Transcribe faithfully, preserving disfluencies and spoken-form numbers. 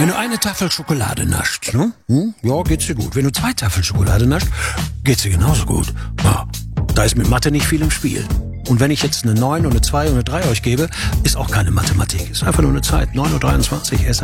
Wenn du eine Tafel Schokolade nascht, ne? Hm? Ja, geht's dir gut. Wenn du zwei Tafeln Schokolade nascht, geht's dir genauso gut. Ja, da ist mit Mathe nicht viel im Spiel. Und wenn ich jetzt eine neun und eine zwei und eine drei euch gebe, ist auch keine Mathematik. Ist einfach nur eine Zeit. neun Uhr dreiundzwanzig,